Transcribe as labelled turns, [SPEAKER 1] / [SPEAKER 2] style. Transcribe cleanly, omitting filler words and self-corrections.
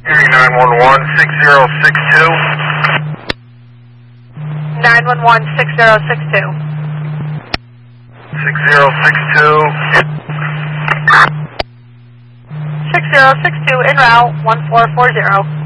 [SPEAKER 1] Erie 911, 6062.
[SPEAKER 2] 911 6062.
[SPEAKER 1] 6062.
[SPEAKER 2] 6062 en route 1440.